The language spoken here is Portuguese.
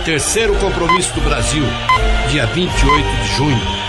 terceiro compromisso do Brasil, dia 28 de junho.